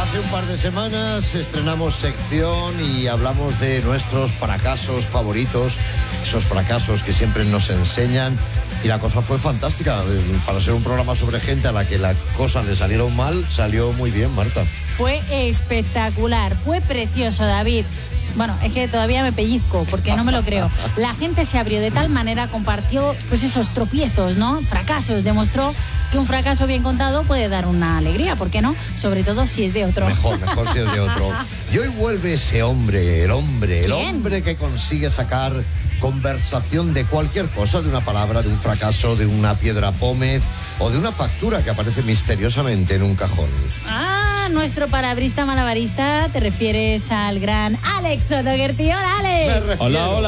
Hace un par de semanas estrenamos sección y hablamos de nuestros fracasos favoritos, esos fracasos que siempre nos enseñan, y la cosa fue fantástica. Para ser un programa sobre gente a la que las cosas le salieron mal, salió muy bien, Marta. Fue espectacular, fue precioso, David. Bueno, es que todavía me pellizco porque no me lo creo. La gente se abrió de tal manera, compartió pues esos tropiezos, ¿no? Fracasos, demostró que un fracaso bien contado puede dar una alegría, ¿por qué no? Sobre todo si es de otro. Mejor si es de otro. Y hoy vuelve ese hombre, el hombre que consigue sacar conversación de cualquier cosa, de una palabra, de un fracaso, de una piedra pómez o de una factura que aparece misteriosamente en un cajón. Nuestro palabrista malabarista, te refieres al gran Alex O'Doherty. Hola, Alex.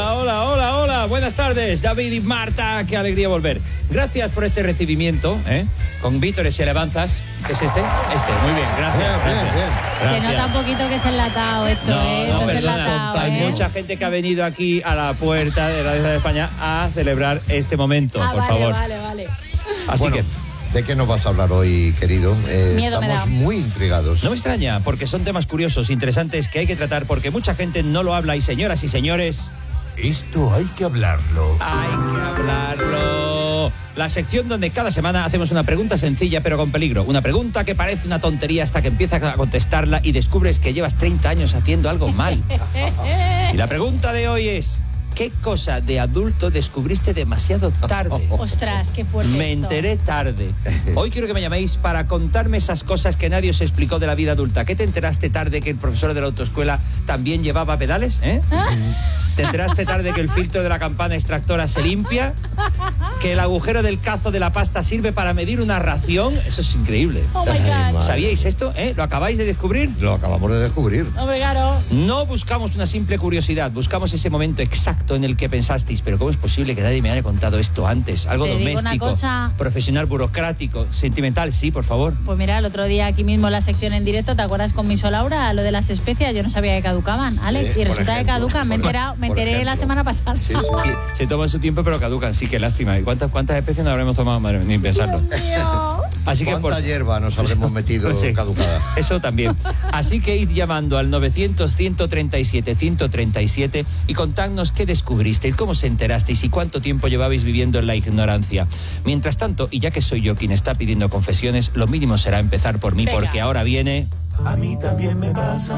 Hola. Buenas tardes, David y Marta. Qué alegría volver. Gracias por este recibimiento, con vítores y alabanzas. ¿Es este? Muy bien, gracias. Bien. Se nota un poquito que es enlatado esto, No, es persona, enlatado, hay mucha gente que ha venido aquí a la puerta de Radio de España a celebrar este momento, por favor. Vale. Así bueno, que... ¿de qué nos vas a hablar hoy, querido? Miedo me da. Estamos muy intrigados. No me extraña, porque son temas curiosos, interesantes, que hay que tratar, porque mucha gente no lo habla. Y señoras y señores... Esto hay que hablarlo. Hay que hablarlo. La sección donde cada semana hacemos una pregunta sencilla pero con peligro. Una pregunta que parece una tontería hasta que empiezas a contestarla y descubres que llevas 30 años haciendo algo mal. Y la pregunta de hoy es... ¿qué cosa de adulto descubriste demasiado tarde? Ostras, qué fuerte. Me enteré tarde. Hoy quiero que me llaméis para contarme esas cosas que nadie os explicó de la vida adulta. ¿Qué te enteraste tarde que el profesor de la autoescuela también llevaba pedales? ¿Te enteraste tarde que el filtro de la campana extractora se limpia? ¿Que el agujero del cazo de la pasta sirve para medir una ración? Eso es increíble. Oh my God. ¿Sabíais esto? ¿Lo acabáis de descubrir? Lo acabamos de descubrir. Hombre, claro. No buscamos una simple curiosidad, buscamos ese momento exacto en el que pensasteis, pero ¿cómo es posible que nadie me haya contado esto antes? Algo Te digo doméstico, una cosa. profesional, burocrático, sentimental, sí, por favor. Pues mira, el otro día aquí mismo en la sección en directo, ¿te acuerdas con Miss Laura? Lo de las especias, yo no sabía que caducaban, Alex, y resulta que caducan, me enteré la semana pasada. Sí. Sí, se toman su tiempo pero caducan, sí, qué lástima. ¿Y cuántas especies no habremos tomado? Madre, ni pensarlo. Dios mío. Así que ¿cuánta hierba nos habremos metido Sí, caducada? Eso también. Así que id llamando al 900-137-137 y contadnos qué descubristeis, cómo se enterasteis y cuánto tiempo llevabais viviendo en la ignorancia. Mientras tanto, y ya que soy yo quien está pidiendo confesiones, lo mínimo será empezar por mí. Venga. Porque ahora viene... A mí también me pasa.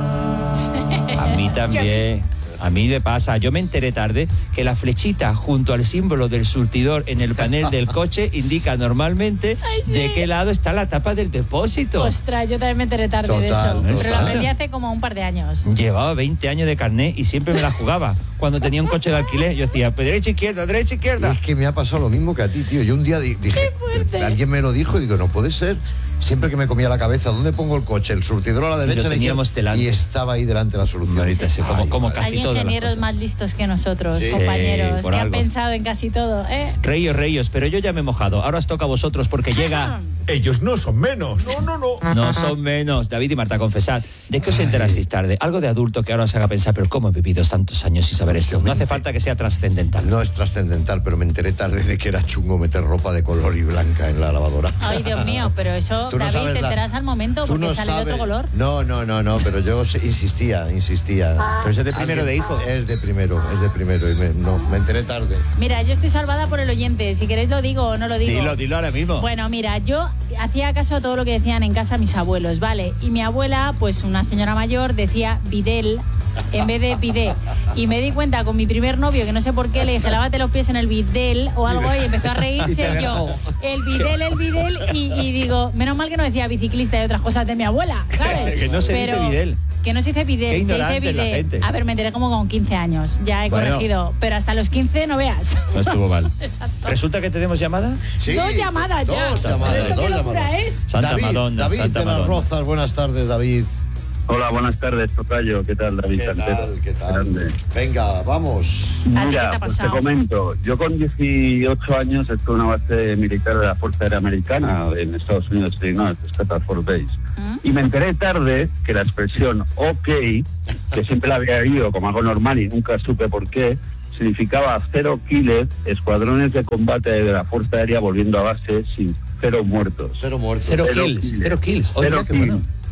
A mí también... A mí me pasa, yo me enteré tarde que la flechita junto al símbolo del surtidor en el panel del coche indica normalmente de qué lado está la tapa del depósito. Ostras, yo también me enteré tarde de eso. Pero lo aprendí hace como un par de años. Llevaba 20 años de carné y siempre me la jugaba. Cuando tenía un coche de alquiler, yo decía, derecha, izquierda. Es que me ha pasado lo mismo que a ti, tío. Yo un día dije, alguien me lo dijo y digo, no puede ser. Siempre que me comía la cabeza, ¿dónde pongo el coche? El surtidor a la derecha, lo teníamos delante. Y estaba ahí delante la solución. Marita, sí, como casi hay todas las ingenieros cosas. más listos que nosotros, sí, compañeros, que han algo. pensado en casi todo, Reíos, pero yo ya me he mojado. Ahora os toca a vosotros porque llega... Ellos no son menos. No. No son menos. David y Marta, confesad. ¿De qué os enterasteis tarde? Algo de adulto que ahora os haga pensar, pero ¿cómo he vivido tantos años sin saber esto? No hace falta que sea trascendental. No es trascendental, pero me enteré tarde de que era chungo meter ropa de color y blanca en la lavadora. Ay, Dios mío, pero eso, Tú no David, sabes te enteras al momento porque sale de otro color. No, pero yo insistía. Pero eso es de primero de hijo. Es de primero, y me enteré tarde. Mira, yo estoy salvada por el oyente, si queréis lo digo o no lo digo. Dilo ahora mismo. Bueno, mira, yo hacía caso a todo lo que decían en casa mis abuelos, ¿vale? Y mi abuela, pues una señora mayor, decía bidel en vez de bidé. Y me di cuenta con mi primer novio, que no sé por qué, le dije, lávate los pies en el bidel o algo, y empezó a reírse. Y yo, el bidel, y digo, menos mal que no decía biciclista y otras cosas de mi abuela, ¿sabes? Que no se dice bidel. Que no se dice bidel, Qué se dice ignorante la bidé. gente. A ver, me enteré como con 15 años, ya he corregido, pero hasta los 15 no veas. No estuvo mal. Exacto. ¿Resulta que tenemos llamada? Sí, Dos llamadas ya. Dos llamadas, ¿Esto qué locura es? Santa Madonna, David Santa de las Madonna. Rozas, buenas tardes, David. Hola, buenas tardes, tocayo. ¿Qué tal, David? ¿Qué tal? Grande. Venga, vamos. ¿A ti qué te Mira, ha pues te pasado? comento. Yo con 18 años estuve en una base militar de la Fuerza Aérea Americana en Estados Unidos, Illinois, Stafford Base. Y me enteré tarde que la expresión OK, que siempre la había oído como algo normal y nunca supe por qué, significaba 0 kills, escuadrones de combate de la Fuerza Aérea volviendo a base sin 0 muertos. 0 muertos. Cero kills. Oye, qué bueno.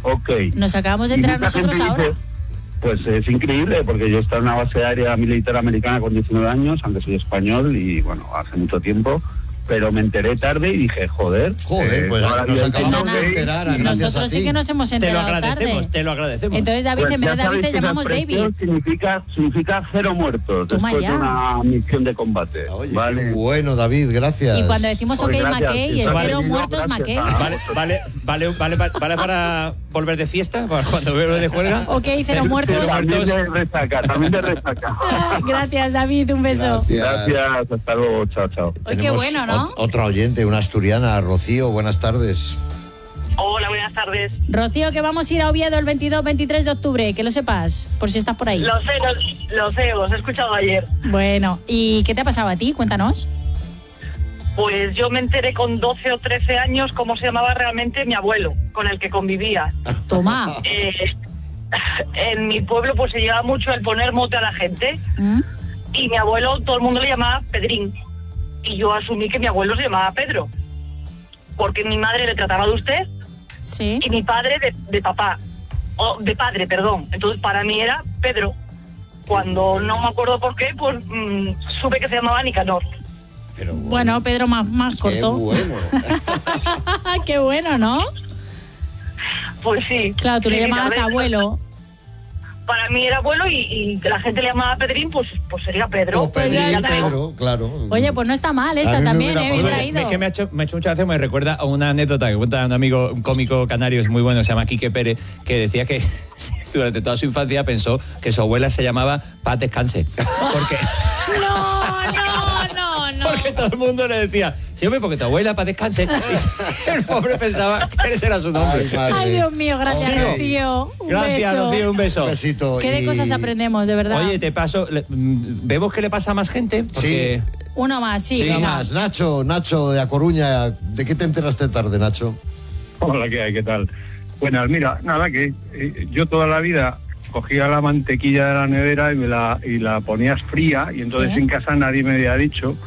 OK. Nos acabamos de Y enterar mucha nosotros gente ahora. dice, pues es increíble, porque yo estaba en una base aérea militar americana con 19 años, aunque soy español y, bueno, hace mucho tiempo, pero me enteré tarde y dije, joder, Pues ahora nos ya acabamos entiendo de que- enterar, gracias a Nosotros ti. sí que nos hemos Te lo enterado agradecemos, tarde. te lo agradecemos. Entonces, David, Pues en vez de ya David sabéis te que esa llamamos expresión David. significa 0 muertos Toma después ya. de una misión de combate. Oye, ¿vale? qué bueno, David, gracias. Y cuando decimos OK, Pues gracias. McKay, es Vale, 0 no, muertos, gracias. McKay. Vale para volver de fiesta, para cuando veo de juerga. OK, 0 muertos. Pero también de resaca, Gracias, David, un beso. Gracias, hasta luego, chao, chao. Oye, qué Tenemos bueno, ¿no? Otra oyente, una asturiana, Rocío, buenas tardes. Hola, buenas tardes. Rocío, que vamos a ir a Oviedo el 22-23 de octubre, que lo sepas, por si estás por ahí. Lo sé, os he escuchado ayer. Bueno, ¿y qué te ha pasado a ti? Cuéntanos. Pues yo me enteré con 12 o 13 años cómo se llamaba realmente mi abuelo, con el que convivía. Toma. En mi pueblo pues se lleva mucho el poner mote a la gente, ¿Mm? y mi abuelo todo el mundo le llamaba Pedrín. Y yo asumí que mi abuelo se llamaba Pedro, porque mi madre le trataba de usted Sí. y mi padre de papá, o de padre, perdón. Entonces para mí era Pedro. Cuando no me acuerdo por qué, pues supe que se llamaba Nicanor. Pero Bueno, Pedro más qué corto. bueno. Qué bueno, ¿no? Pues sí. Claro, tú le Sí, llamabas la verdad, abuelo. Para mí era abuelo y la gente le llamaba Pedrín, pues sería Pedro. O Pedrín, Ya te digo. Pedro, claro. Oye, pues no está mal A esta mí me también, hubiera bien pasado. traído. Es que me ha hecho mucha gracia, me recuerda a una anécdota que cuenta un amigo, un cómico canario, es muy bueno, se llama Quique Pérez, que decía que durante toda su infancia pensó que su abuela se llamaba Paz Descanse. Porque, No. porque todo el mundo le decía, sí, hombre, porque tu abuela Paz Descanse. Y el pobre pensaba que ese era su nombre. Ay, madre. Ay, Dios mío, gracias, Sí. Rocío. Un Gracias, beso. Rocío, un beso. Un besito. ¿Qué de y- cosas aprendemos, de verdad? Oye, te paso, ¿vemos que le pasa a más gente? Porque Uno más, sí, Nada venga. más, Nacho de A Coruña, ¿de qué te enteraste tarde, Nacho? Hola, ¿qué hay? ¿Qué tal? Bueno, mira, nada, que yo toda la vida cogía la mantequilla de la nevera y la ponías fría, y entonces Sí. en casa nadie me había dicho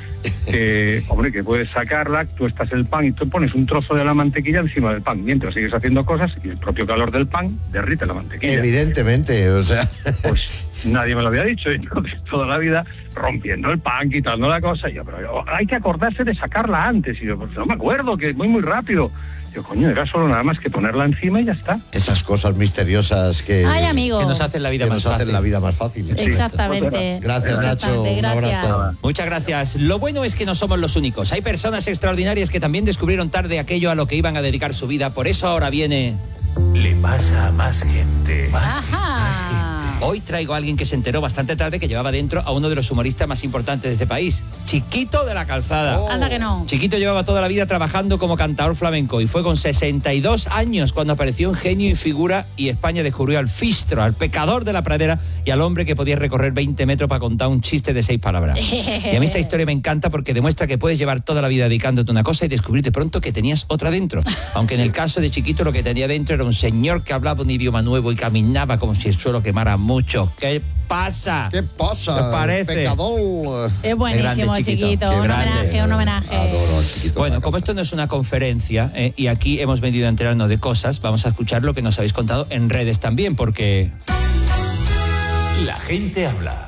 que, hombre, que puedes sacarla, tú estás el pan y tú pones un trozo de la mantequilla encima del pan, mientras sigues haciendo cosas y el propio calor del pan derrite la mantequilla. Evidentemente, o sea. Pues nadie me lo había dicho, y entonces toda la vida rompiendo el pan, quitando la cosa, y yo, pero hay que acordarse de sacarla antes, y yo, pues no me acuerdo, que es muy rápido. Yo, coño, era solo nada más que ponerla encima y ya está. Esas cosas misteriosas que, Ay, amigo. que nos hacen la vida que más nos hacen fácil. la vida más fácil. Exactamente. Gracias, Nacho. Exactamente, Un gracias. abrazo. Muchas gracias. Lo bueno es que no somos los únicos. Hay personas extraordinarias que también descubrieron tarde aquello a lo que iban a dedicar su vida. Por eso ahora viene... Le pasa a más gente. Ajá. Hoy traigo a alguien que se enteró bastante tarde que llevaba dentro a uno de los humoristas más importantes de este país, Chiquito de la Calzada. Oh. Anda que no. Chiquito llevaba toda la vida trabajando como cantador flamenco y fue con 62 años cuando apareció un genio y figura y España descubrió al fistro, al pecador de la pradera y al hombre que podía recorrer 20 metros para contar un chiste de 6 palabras. Y a mí esta historia me encanta porque demuestra que puedes llevar toda la vida dedicándote a una cosa y descubrir de pronto que tenías otra dentro. Aunque en el caso de Chiquito lo que tenía dentro era un señor que hablaba un idioma nuevo y caminaba como si el suelo quemara mucho. ¿Qué pasa? ¿Qué pasa? ¿Qué parece? Pecador. Es buenísimo, Qué grande, Chiquito. Qué Un grande. homenaje, un homenaje. Adoro al Chiquito. Bueno, como esto no es una conferencia y aquí hemos venido a enterarnos de cosas, vamos a escuchar lo que nos habéis contado en redes también, porque... La gente habla.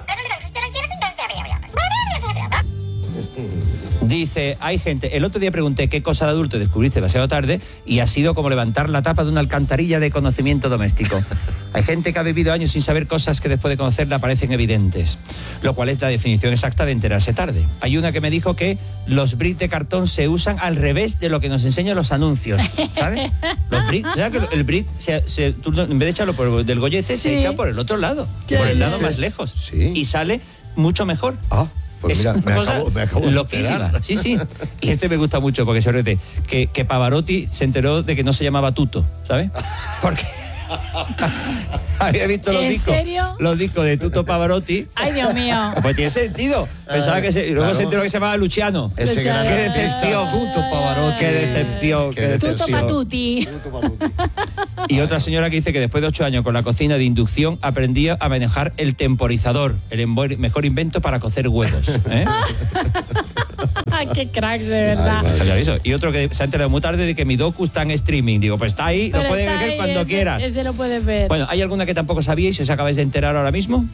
Dice, hay gente, el otro día pregunté qué cosa de adulto descubriste demasiado tarde y ha sido como levantar la tapa de una alcantarilla de conocimiento doméstico. Hay gente que ha vivido años sin saber cosas que después de conocerla parecen evidentes, lo cual es la definición exacta de enterarse tarde. Hay una que me dijo que los bricks de cartón se usan al revés de lo que nos enseñan los anuncios, ¿sabes? Los bricks, o sea que el brick, tú, en vez de echarlo por del gollete, se Sí. echa por el otro lado, ¿Qué por el lado dices? más lejos, Sí. y sale mucho mejor. Ah, pues Es mira, una cosa me acabo de loquísima. enterar. Sí, sí. Y este me gusta mucho porque se ríe que Pavarotti se enteró de que no se llamaba Tuto, ¿sabes? Porque había visto los ¿En discos. serio? Los discos de Tuto Pavarotti. Ay, Dios mío. Pues tiene sentido. Pensaba que y luego claro. se enteró que se llamaba Luciano. Ese Luciano. gran Qué decepción. Tuto Pavarotti. Qué decepción, qué Tutto decepción. patuti. Tuto Pavarotti. Y otra señora que dice que después de 8 años con la cocina de inducción aprendía a manejar el temporizador, el mejor invento para cocer huevos. ¿eh? Ay, Qué crack, de verdad. Eso. Y otro que se ha enterado muy tarde de que mi docu está en streaming. Digo, pues está ahí, Pero lo puedes está ver ahí, cuando quieras. Ese lo puedes ver. Bueno, ¿hay alguna que tampoco sabíais y os acabáis de enterar ahora mismo?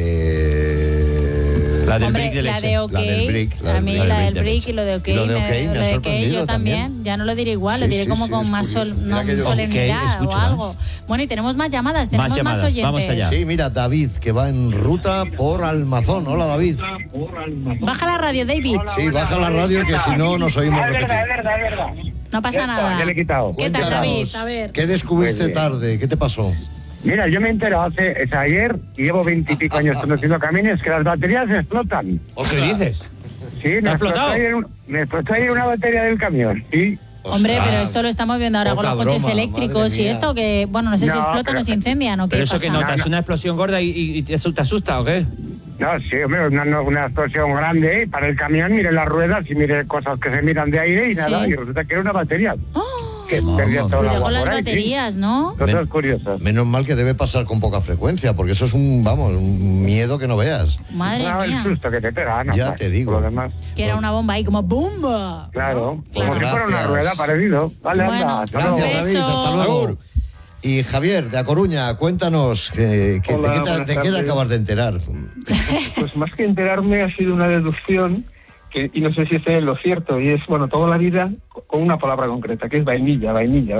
La del Hombre, brick de leche. la de OK, La del brick, a mí la del brick y lo de OK, Y lo de OK me ha lo de OK sorprendido yo también, ya no lo diré igual, Sí, lo diré sí, como sí, con es más curioso. Mira que yo- solemnidad OK, escucho o algo. más. Bueno, y tenemos más llamadas, tenemos más llamadas, oyentes. vamos allá. Sí, mira, David, que va en ruta por Almazón. Hola, David. Baja la radio, David. Sí, baja la radio que si no nos oímos repetir. Es verdad. No pasa nada. Ya le he quitado. ¿Qué tal, Cuéntanos, David? A ver. ¿qué descubriste Pues bien. tarde? ¿Qué te pasó? Mira, yo me he enterado ayer, y llevo 20 y pico años conduciendo camiones, que las baterías explotan. ¿Qué dices? Sí, me explotado? explotó ayer una batería del camión, sí. Hombre, Ostras, pero esto lo estamos viendo ahora con poca los coches broma, eléctricos madre y mía. esto que, bueno, no sé si No, explotan pero- o se incendian o qué ¿Pero eso pasa. que notas? ¿Una explosión gorda y te asusta o qué? No, sí, hombre, una explosión grande para el camión, mire las ruedas y mire cosas que se miran de aire y Sí. nada, y resulta que era una batería. Que perdía todo el Cuidado agua con las por ahí, sí. baterías, ¿no? Cosas curiosas. Menos mal que debe pasar con poca frecuencia, porque eso es un miedo que no veas. Madre No, el mía. susto que te pega, no, Ya pues, te digo. por lo demás. Que era una bomba ahí como ¡bumba! Claro, Pues como si fuera una gracias. rueda parecido. Vale, Bueno, anda, hasta Gracias, luego. David. beso. Hasta luego. Y Javier, de A Coruña, cuéntanos, Hola, ¿de qué buenas te tardes. acabas de enterar? Pues más que enterarme ha sido una deducción y no sé si es lo cierto, y es, bueno, toda la vida con una palabra concreta, que es vainilla.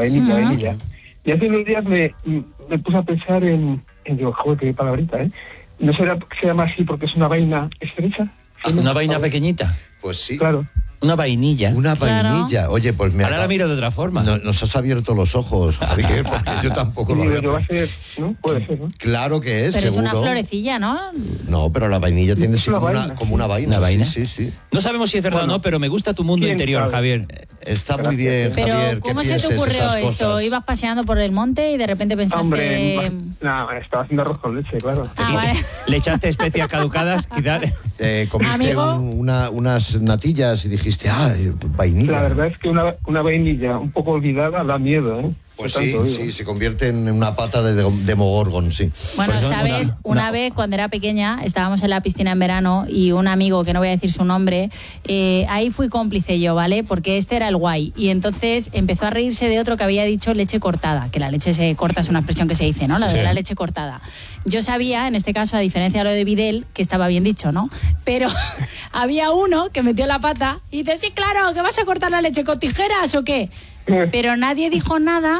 Y hace unos días me puse a pensar en digo, joder, qué palabrita, ¿eh? ¿No será que se llama así porque es una vaina estrecha? ¿Una vaina pequeñita? Pues sí, Claro. Una vainilla. una Claro. vainilla. Oye, pues me Ahora la miro de otra forma. Nos has abierto los ojos, Javier, porque yo tampoco Y lo digo, había yo va a pensado. ser, ¿no? Puede ser, ¿no? Claro que es, Pero es seguro. una florecilla, ¿no? No, pero la vainilla tiene Es sí una como vaina. como una vaina. ¿Una vaina? Sí, sí, sí. No sabemos si es verdad o no, pero me gusta tu mundo ¿Quién interior, sabe? Javier. Está muy bien, Pero Javier, que ¿cómo se te pienses ocurrió esas esto? cosas. ¿Ibas paseando por el monte y de repente pensaste...? Hombre, no, estaba haciendo arroz con leche, claro. Ah, vale. ¿Le echaste especias caducadas? Quizás. Comiste Amigo. unas natillas y dijiste, vainilla. La verdad es que una vainilla un poco olvidada da miedo, ¿eh? Pues De sí, tanto, digo. sí, se convierte en una pata de Demogorgon, sí. Bueno, Por eso sabes, una vez cuando era pequeña estábamos en la piscina en verano y un amigo, que no voy a decir su nombre, ahí fui cómplice yo, ¿vale? Porque este era el guay. Y entonces empezó a reírse de otro que había dicho leche cortada, que la leche se corta es una expresión que se dice, ¿no? La de la leche cortada. Yo sabía, en este caso, a diferencia de lo de Videl, que estaba bien dicho, ¿no? Pero había uno que metió la pata y dice, sí, claro, ¿que vas a cortar la leche con tijeras o qué? Pero nadie dijo nada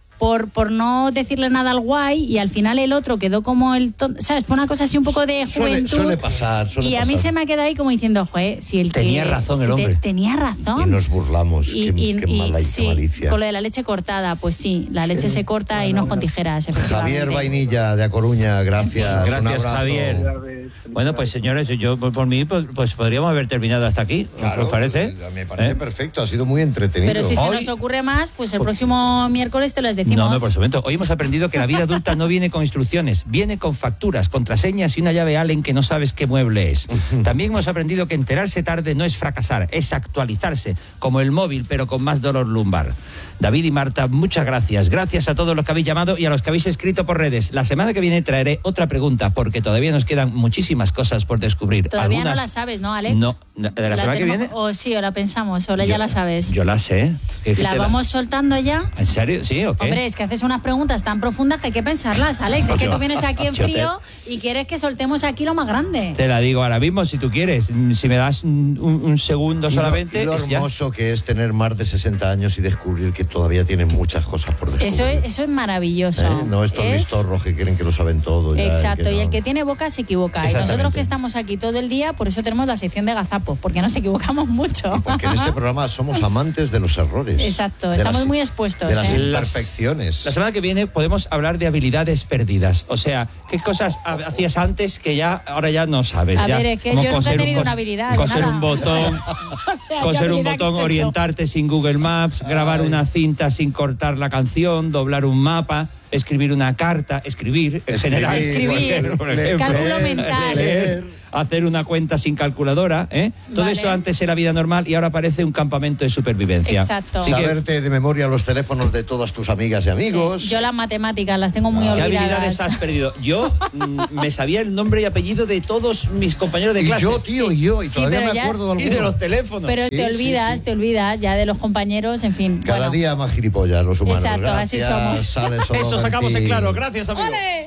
por no decirle nada al guay y al final el otro quedó como el tonto, ¿sabes? Fue una cosa así un poco de juventud. Suele pasar, y a mí se me ha quedado ahí como diciendo, joder, si el Tenía que... razón el hombre. Tenía razón. Y nos burlamos, qué mala y sí, qué malicia. con lo de la leche cortada, pues sí, la leche se corta y no con tijeras, efectivamente. Javier Vainilla, de A Coruña, gracias. Un Gracias, abrazo. Javier. Bueno, pues señores, yo por mí pues podríamos haber terminado hasta aquí. Claro, ¿Os parece? Me parece perfecto, ha sido muy entretenido. Pero si se Hoy- nos ocurre más, pues el próximo miércoles te las decimos. No, por supuesto. Hoy hemos aprendido que la vida adulta no viene con instrucciones, viene con facturas, contraseñas y una llave Allen que no sabes qué mueble es. También hemos aprendido que enterarse tarde no es fracasar, es actualizarse, como el móvil, pero con más dolor lumbar. David y Marta, muchas gracias. Gracias a todos los que habéis llamado y a los que habéis escrito por redes. La semana que viene traeré otra pregunta, porque todavía nos quedan muchísimas cosas por descubrir. Todavía Algunas... no la sabes, ¿no, Alex? No, ¿de la semana que tenemos- viene? O sí, o la pensamos, o ya la sabes. Yo la sé. ¿La vamos soltando ya? ¿En serio? ¿Sí o qué? Hombre, es que haces unas preguntas tan profundas que hay que pensarlas, Alex. Es que tú vienes aquí en Yo te- frío y quieres que soltemos aquí lo más grande. Te la digo ahora mismo, si tú quieres. Si me das un segundo solamente. Y lo es ya. hermoso que es tener más de 60 años y descubrir que todavía tienen muchas cosas por descubrir. Eso es maravilloso. No estos listorros que creen que lo saben todo. ya, Exacto, y no. el que tiene boca se equivoca. Y Exactamente. nosotros que estamos aquí todo el día, por eso tenemos la sección de gazapos, porque nos equivocamos mucho. Porque en este programa somos amantes de los errores. Exacto, de estamos las- muy expuestos. De las ¿eh? imperfecciones. La semana que viene podemos hablar de habilidades perdidas. O sea, ¿qué cosas hacías antes que ya ahora ya no sabes? A ya, ver, es que como yo nunca he coser tenido una habilidad, Coser nada. un botón, O sea, ¿qué coser un habilidad botón, que es eso? orientarte sin Google Maps, grabar una cinta sin cortar la canción, doblar un mapa, escribir una carta, escribir en general. Escribir, por ejemplo. cálculo mental. Leer. hacer una cuenta sin calculadora, ¿eh? Todo eso antes era vida normal y ahora parece un campamento de supervivencia. Exacto. Saberte de memoria los teléfonos de todas tus amigas y amigos. Sí. Yo las matemáticas las tengo muy ¿Qué olvidadas. habilidades has perdido? Yo me sabía el nombre y apellido de todos mis compañeros de clase. Y yo, tío, y yo, y Sí, todavía pero me ya- acuerdo de Y de algunos. los teléfonos. Pero Sí, te olvidas ya de los compañeros, en fin. Cada bueno. día más gilipollas los humanos. Exacto, así Gracias, somos. Sale Eso sacamos en Soloberti. claro. Gracias, amigo. ¡Ole!